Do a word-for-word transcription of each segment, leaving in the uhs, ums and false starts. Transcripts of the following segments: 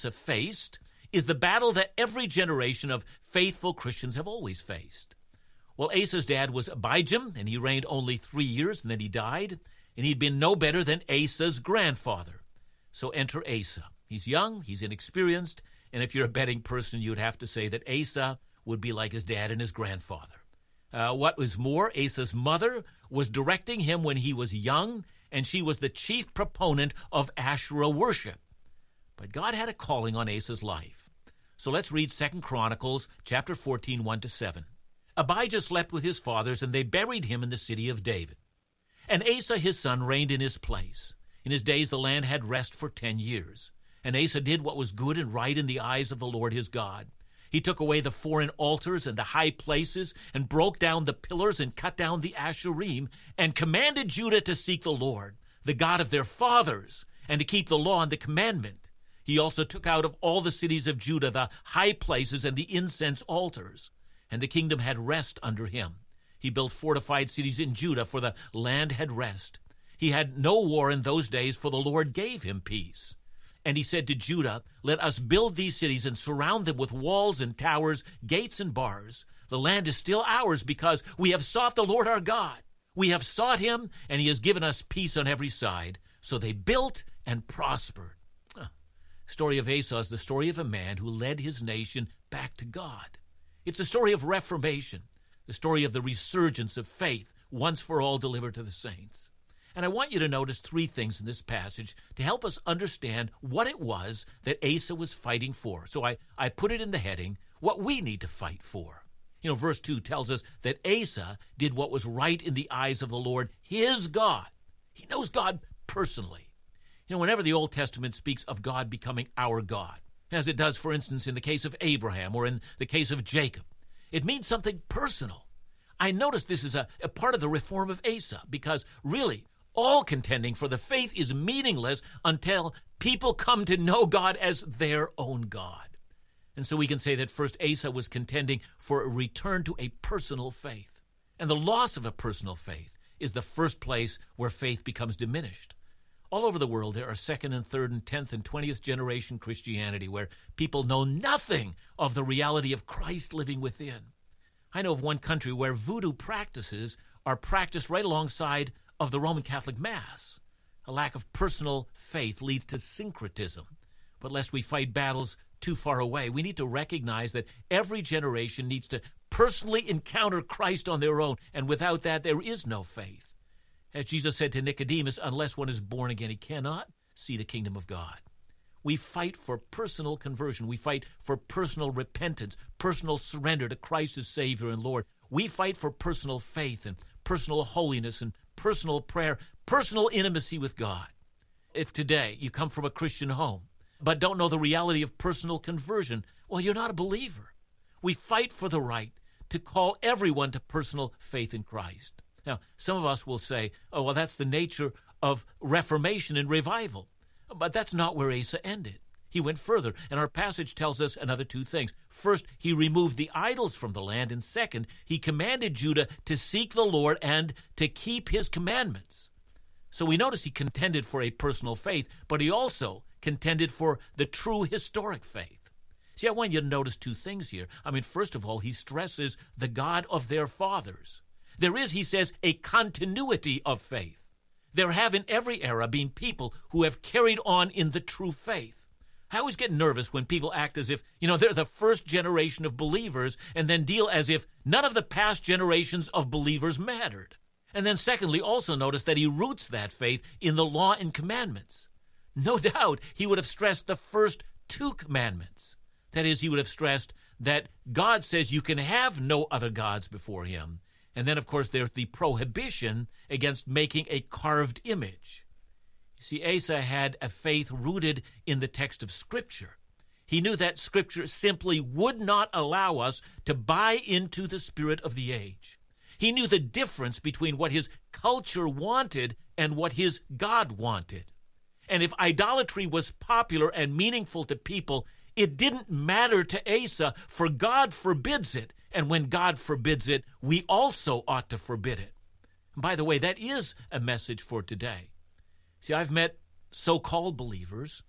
Asa faced is the battle that every generation of faithful Christians have always faced. Well, Asa's dad was Abijam, and he reigned only three years, and then he died, and he'd been no better than Asa's grandfather. So enter Asa. He's young, he's inexperienced, and if you're a betting person, you'd have to say that Asa would be like his dad and his grandfather. Uh, what was more, Asa's mother was directing him when he was young, and she was the chief proponent of Asherah worship. But God had a calling on Asa's life. So let's read Second Chronicles chapter fourteen, one to seven. Abijah slept with his fathers, and they buried him in the city of David. And Asa his son reigned in his place. In his days the land had rest for ten years. And Asa did what was good and right in the eyes of the Lord his God. He took away the foreign altars and the high places, and broke down the pillars and cut down the Asherim, and commanded Judah to seek the Lord, the God of their fathers, and to keep the law and the commandment. He also took out of all the cities of Judah the high places and the incense altars, and the kingdom had rest under him. He built fortified cities in Judah, for the land had rest. He had no war in those days, for the Lord gave him peace. And he said to Judah, "Let us build these cities and surround them with walls and towers, gates and bars. The land is still ours, because we have sought the Lord our God. We have sought him, and he has given us peace on every side." So they built and prospered. Huh. Story of Asa is the story of a man who led his nation back to God. It's a story of reformation, the story of the resurgence of faith once for all delivered to the saints. And I want you to notice three things in this passage to help us understand what it was that Asa was fighting for. So I, I put it in the heading, what we need to fight for. You know, verse two tells us that Asa did what was right in the eyes of the Lord, his God. He knows God personally. You know, whenever the Old Testament speaks of God becoming our God, as it does, for instance, in the case of Abraham or in the case of Jacob, it means something personal. I notice this is a, a part of the reform of Asa, because really, all contending for the faith is meaningless until people come to know God as their own God. And so we can say that first Asa was contending for a return to a personal faith. And the loss of a personal faith is the first place where faith becomes diminished. All over the world, there are second and third and tenth and twentieth generation Christianity where people know nothing of the reality of Christ living within. I know of one country where voodoo practices are practiced right alongside of the Roman Catholic Mass. A lack of personal faith leads to syncretism. But lest we fight battles too far away, we need to recognize that every generation needs to personally encounter Christ on their own, and without that, there is no faith. As Jesus said to Nicodemus, unless one is born again, he cannot see the kingdom of God. We fight for personal conversion. We fight for personal repentance, personal surrender to Christ as Savior and Lord. We fight for personal faith and personal holiness and personal prayer, personal intimacy with God. If today you come from a Christian home, but don't know the reality of personal conversion, well, you're not a believer. We fight for the right to call everyone to personal faith in Christ. Now, some of us will say, oh, well, that's the nature of reformation and revival. But that's not where Asa ended. He went further, and our passage tells us another two things. First, he removed the idols from the land, and second, he commanded Judah to seek the Lord and to keep his commandments. So we notice he contended for a personal faith, but he also contended for the true historic faith. See, I want you to notice two things here. I mean, first of all, he stresses the God of their fathers. There is, he says, a continuity of faith. There have in every era been people who have carried on in the true faith. I always get nervous when people act as if, you know, they're the first generation of believers and then deal as if none of the past generations of believers mattered. And then secondly, also notice that he roots that faith in the law and commandments. No doubt he would have stressed the first two commandments. That is, he would have stressed that God says you can have no other gods before him. And then, of course, there's the prohibition against making a carved image. You see, Asa had a faith rooted in the text of Scripture. He knew that Scripture simply would not allow us to buy into the spirit of the age. He knew the difference between what his culture wanted and what his God wanted. And if idolatry was popular and meaningful to people, it didn't matter to Asa, for God forbids it. And when God forbids it, we also ought to forbid it. And by the way, that is a message for today. See, I've met so-called believers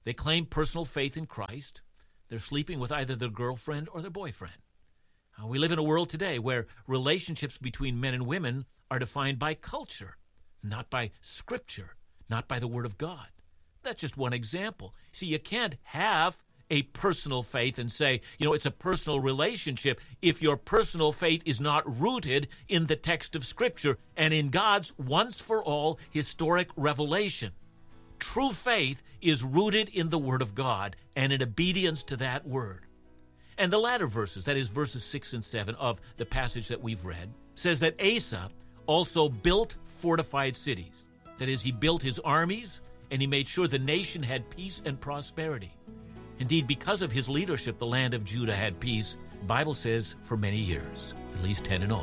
They claim personal faith in Christ. They're sleeping with either their girlfriend or their boyfriend. Uh, we live in a world today where relationships between men and women are defined by culture, not by Scripture, not by the Word of God. That's just one example. See, you can't have a personal faith and say, you know, it's a personal relationship if your personal faith is not rooted in the text of Scripture and in God's once-for-all historic revelation. True faith is rooted in the Word of God and in obedience to that Word. And the latter verses, that is verses six and seven of the passage that we've read, says that Asa also built fortified cities. That is, he built his armies and he made sure the nation had peace and prosperity. Indeed, because of his leadership, the land of Judah had peace, the Bible says, for many years, at least ten in all.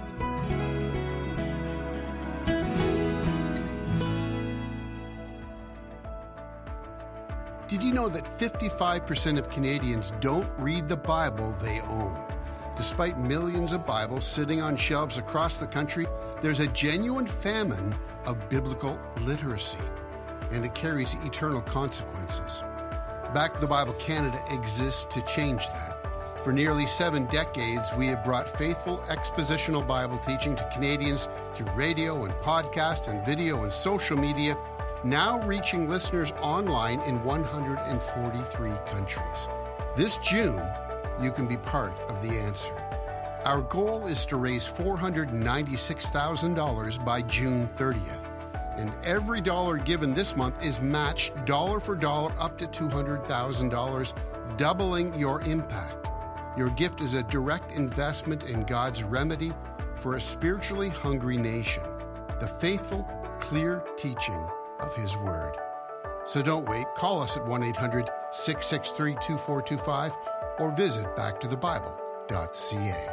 Did you know that fifty-five percent of Canadians don't read the Bible they own? Despite millions of Bibles sitting on shelves across the country, there's a genuine famine of biblical literacy, and it carries eternal consequences. Back the Bible Canada exists to change that. For nearly seven decades, we have brought faithful expositional Bible teaching to Canadians through radio and podcast and video and social media, now reaching listeners online in one hundred forty-three countries. This June, you can be part of the answer. Our goal is to raise four hundred ninety-six thousand dollars by June thirtieth. And every dollar given this month is matched dollar for dollar up to two hundred thousand dollars, doubling your impact. Your gift is a direct investment in God's remedy for a spiritually hungry nation, the faithful, clear teaching of His Word. So don't wait. Call us at one eight hundred, six six three, two four two five or visit back to the bible dot c a.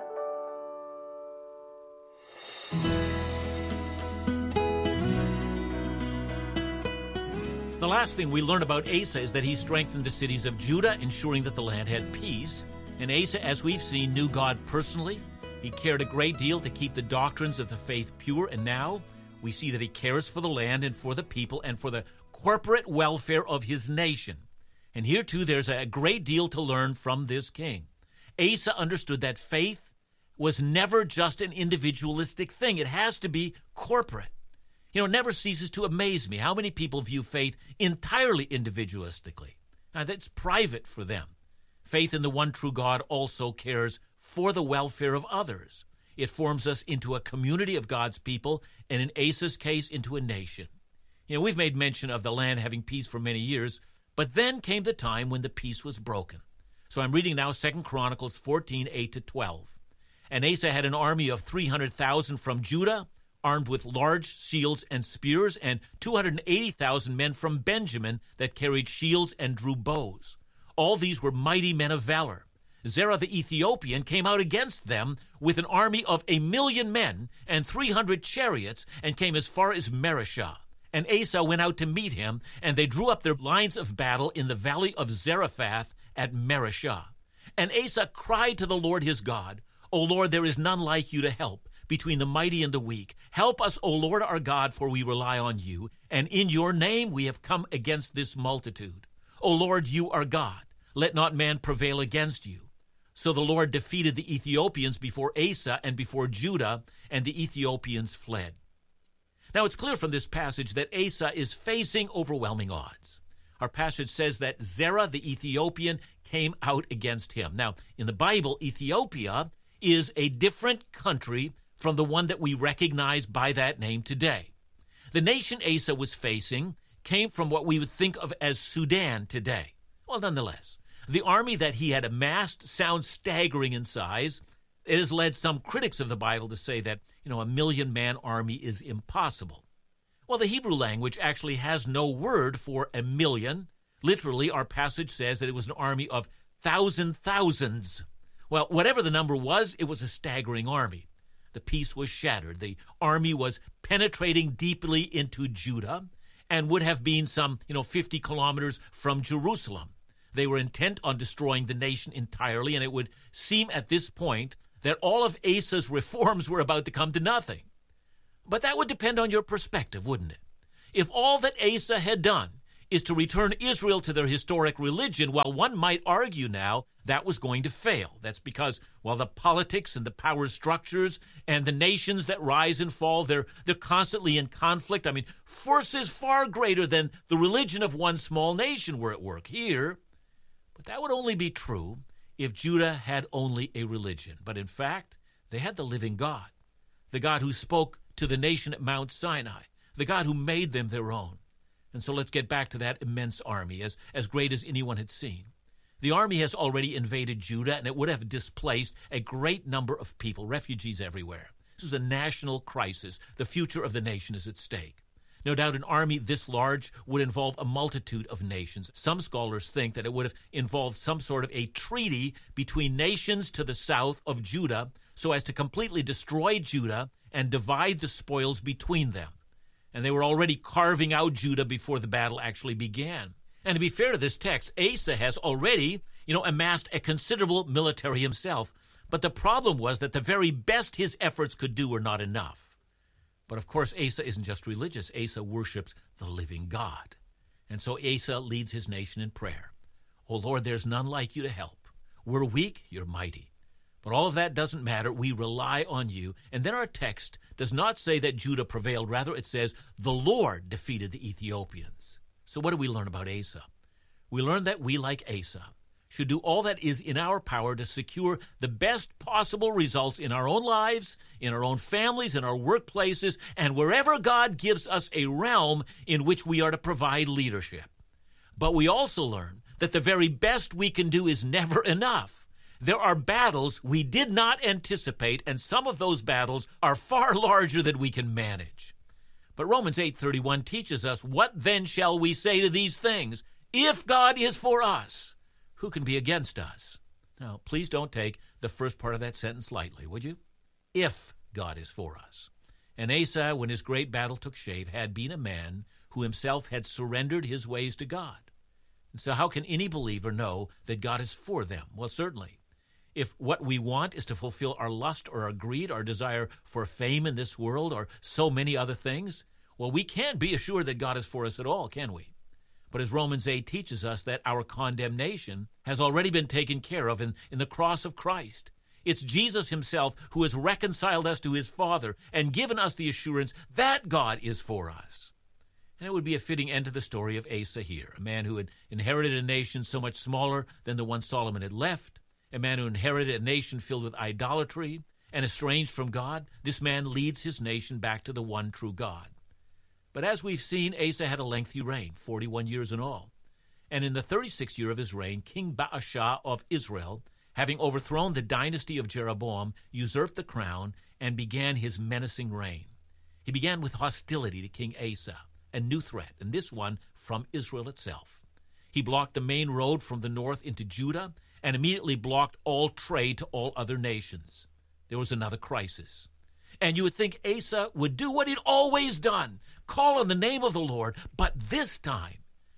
The last thing we learn about Asa is that he strengthened the cities of Judah, ensuring that the land had peace. And Asa, as we've seen, knew God personally. He cared a great deal to keep the doctrines of the faith pure, and now we see that he cares for the land and for the people and for the corporate welfare of his nation. And here, too, there's a great deal to learn from this king. Asa understood that faith was never just an individualistic thing. It has to be corporate. You know, it never ceases to amaze me how many people view faith entirely individualistically. Now, that's private for them. Faith in the one true God also cares for the welfare of others. It forms us into a community of God's people, and in Asa's case, into a nation. You know, we've made mention of the land having peace for many years, but then came the time when the peace was broken. So I'm reading now Second Chronicles fourteen, eight to twelve. And Asa had an army of three hundred thousand from Judah, armed with large shields and spears, and two hundred eighty thousand men from Benjamin that carried shields and drew bows. All these were mighty men of valor. Zerah the Ethiopian came out against them with an army of a million men and three hundred chariots, and came as far as Mareshah. And Asa went out to meet him, and they drew up their lines of battle in the valley of Zarephath at Mareshah. And Asa cried to the Lord his God, O Lord, there is none like you to help between the mighty and the weak. Help us, O Lord our God, for we rely on you, and in your name we have come against this multitude. O Lord, you are God. Let not man prevail against you. So the Lord defeated the Ethiopians before Asa and before Judah, and the Ethiopians fled. Now it's clear from this passage that Asa is facing overwhelming odds. Our passage says that Zerah the Ethiopian came out against him. Now, in the Bible, Ethiopia is a different country from the one that we recognize by that name today. The nation Asa was facing came from what we would think of as Sudan today. Well, nonetheless, the army that he had amassed sounds staggering in size. It has led some critics of the Bible to say that, you know, a million-man army is impossible. Well, the Hebrew language actually has no word for a million. Literally, our passage says that it was an army of thousand thousands. Well, whatever the number was, it was a staggering army. The peace was shattered. The army was penetrating deeply into Judah and would have been some, you know, fifty kilometers from Jerusalem. They were intent on destroying the nation entirely, and it would seem at this point that all of Asa's reforms were about to come to nothing. But that would depend on your perspective, wouldn't it? If all that Asa had done is to return Israel to their historic religion, while one might argue now that was going to fail. That's because, while the politics and the power structures and the nations that rise and fall, they're, they're constantly in conflict. I mean, forces far greater than the religion of one small nation were at work here. But that would only be true if Judah had only a religion. But in fact, they had the living God, the God who spoke to the nation at Mount Sinai, the God who made them their own. And so let's get back to that immense army, as, as great as anyone had seen. The army has already invaded Judah, and it would have displaced a great number of people, refugees everywhere. This is a national crisis. The future of the nation is at stake. No doubt an army this large would involve a multitude of nations. Some scholars think that it would have involved some sort of a treaty between nations to the south of Judah so as to completely destroy Judah and divide the spoils between them. And they were already carving out Judah before the battle actually began. And to be fair to this text, Asa has already, you know, amassed a considerable military himself. But the problem was that the very best his efforts could do were not enough. But of course, Asa isn't just religious. Asa worships the living God. And so Asa leads his nation in prayer. Oh Lord, there's none like you to help. We're weak, you're mighty. But all of that doesn't matter. We rely on you. And then our text does not say that Judah prevailed. Rather, it says the Lord defeated the Ethiopians. So what do we learn about Asa? We learn that we, like Asa, should do all that is in our power to secure the best possible results in our own lives, in our own families, in our workplaces, and wherever God gives us a realm in which we are to provide leadership. But we also learn that the very best we can do is never enough. There are battles we did not anticipate, and some of those battles are far larger than we can manage. But Romans eight thirty-one teaches us, what then shall we say to these things? If God is for us, who can be against us? Now, please don't take the first part of that sentence lightly, would you? If God is for us. And Asa, when his great battle took shape, had been a man who himself had surrendered his ways to God. And so how can any believer know that God is for them? Well, certainly. If what we want is to fulfill our lust or our greed, our desire for fame in this world, or so many other things, well, we can't be assured that God is for us at all, can we? But as Romans eight teaches us, that our condemnation has already been taken care of in, in the cross of Christ. It's Jesus himself who has reconciled us to his Father and given us the assurance that God is for us. And it would be a fitting end to the story of Asa here, a man who had inherited a nation so much smaller than the one Solomon had left, a man who inherited a nation filled with idolatry and estranged from God. This man leads his nation back to the one true God. But as we've seen, Asa had a lengthy reign, forty-one years in all. And in the thirty-sixth year of his reign, King Baasha of Israel, having overthrown the dynasty of Jeroboam, usurped the crown and began his menacing reign. He began with hostility to King Asa, a new threat, and this one from Israel itself. He blocked the main road from the north into Judah and immediately blocked all trade to all other nations. There was another crisis. And you would think Asa would do what he'd always done, call on the name of the Lord. But this time,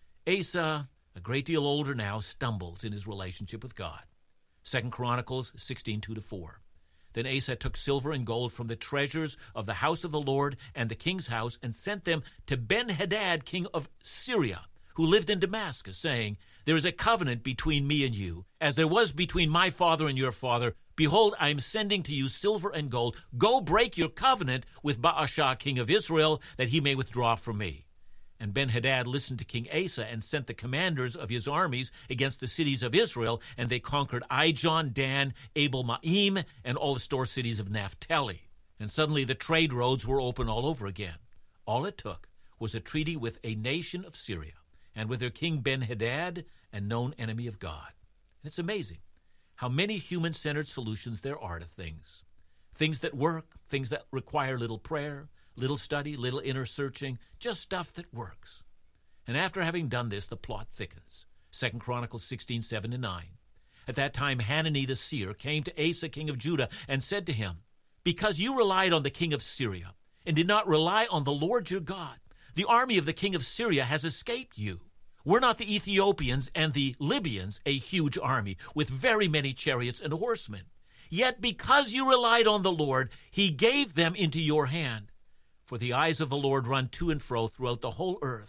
Asa, a great deal older now, stumbles in his relationship with God. Second Chronicles sixteen, two to four. Then Asa took silver and gold from the treasures of the house of the Lord and the king's house and sent them to Ben-Hadad, king of Syria, who lived in Damascus, saying, there is a covenant between me and you, as there was between my father and your father. Behold, I am sending to you silver and gold. Go break your covenant with Baasha, king of Israel, that he may withdraw from me. And Ben-Hadad listened to King Asa and sent the commanders of his armies against the cities of Israel, and they conquered Ijon, Dan, Abel-Maim, and all the store cities of Naphtali. And suddenly the trade roads were open all over again. All it took was a treaty with a nation of Syria, and with their king Ben-Hadad, a known enemy of God. And it's amazing how many human-centered solutions there are to things. Things that work, things that require little prayer, little study, little inner searching, just stuff that works. And after having done this, the plot thickens. Second Chronicles sixteen, seven to nine. At that time, Hanani the seer came to Asa, king of Judah, and said to him, because you relied on the king of Syria and did not rely on the Lord your God, the army of the king of Syria has escaped you. Were not the Ethiopians and the Libyans a huge army with very many chariots and horsemen? Yet because you relied on the Lord, he gave them into your hand. For the eyes of the Lord run to and fro throughout the whole earth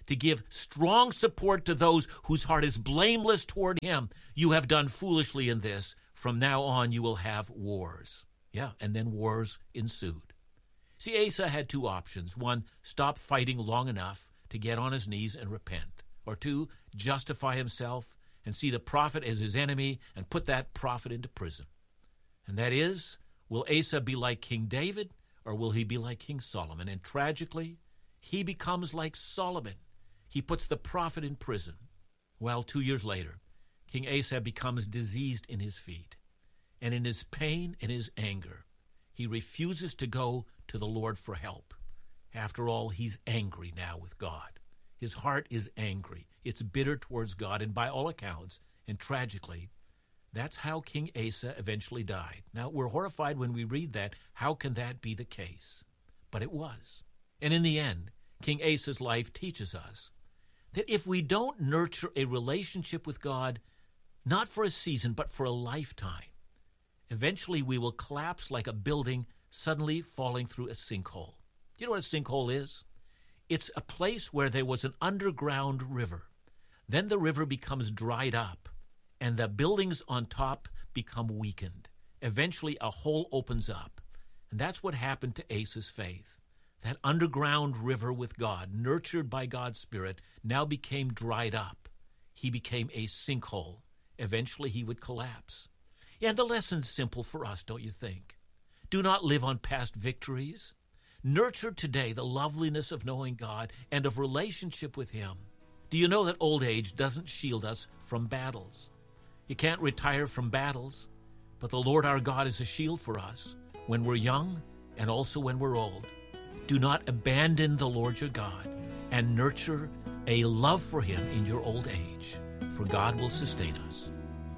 to give strong support to those whose heart is blameless toward him. You have done foolishly in this. From now on you will have wars. Yeah, and then wars ensued. See, Asa had two options. One, stop fighting long enough to get on his knees and repent. Or two, justify himself and see the prophet as his enemy and put that prophet into prison. And that is, will Asa be like King David or will he be like King Solomon? And tragically, he becomes like Solomon. He puts the prophet in prison. Well, two years later, King Asa becomes diseased in his feet. And in his pain and his anger, he refuses to go to the Lord for help. After all, he's angry now with God. His heart is angry. It's bitter towards God, and by all accounts, and tragically, that's how King Asa eventually died. Now, we're horrified when we read that. How can that be the case? But it was. And in the end, King Asa's life teaches us that if we don't nurture a relationship with God, not for a season, but for a lifetime, eventually we will collapse like a building suddenly falling through a sinkhole. You know what a sinkhole is? It's a place where there was an underground river. Then the river becomes dried up, and the buildings on top become weakened. Eventually a hole opens up. And that's what happened to Asa's faith. That underground river with God, nurtured by God's Spirit, now became dried up. He became a sinkhole. Eventually he would collapse. And the lesson's simple for us, don't you think? Do not live on past victories. Nurture today the loveliness of knowing God and of relationship with him. Do you know that old age doesn't shield us from battles? You can't retire from battles, but the Lord our God is a shield for us when we're young and also when we're old. Do not abandon the Lord your God and nurture a love for him in your old age, for God will sustain us.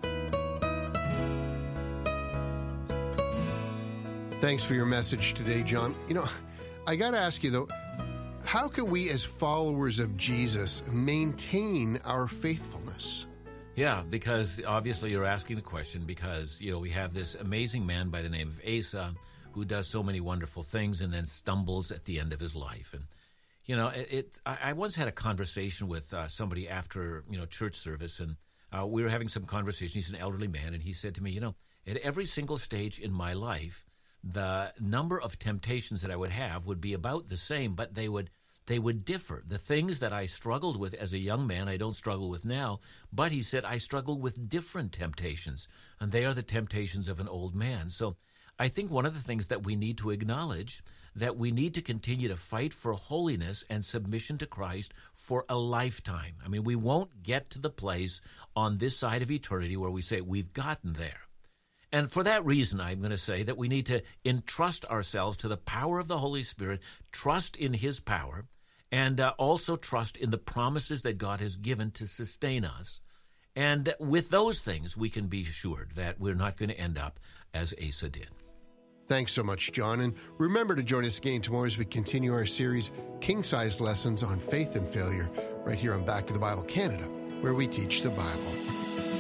Thanks for your message today, John. You know, I got to ask you, though, how can we as followers of Jesus maintain our faithfulness? Yeah, because obviously you're asking the question because, you know, we have this amazing man by the name of Asa who does so many wonderful things and then stumbles at the end of his life. And, you know, it, it I, I once had a conversation with uh, somebody after, you know, church service, and uh, we were having some conversation. He's an elderly man, and he said to me, you know, at every single stage in my life, the number of temptations that I would have would be about the same, but they would they would differ. The things that I struggled with as a young man, I don't struggle with now, but he said I struggle with different temptations, and they are the temptations of an old man. So I think one of the things that we need to acknowledge, that we need to continue to fight for holiness and submission to Christ for a lifetime. I mean, we won't get to the place on this side of eternity where we say we've gotten there. And for that reason, I'm going to say that we need to entrust ourselves to the power of the Holy Spirit, trust in his power, and uh, also trust in the promises that God has given to sustain us. And with those things, we can be assured that we're not going to end up as Asa did. Thanks so much, John. And remember to join us again tomorrow as we continue our series, King-Sized Lessons on Faith and Failure, right here on Back to the Bible Canada, where we teach the Bible.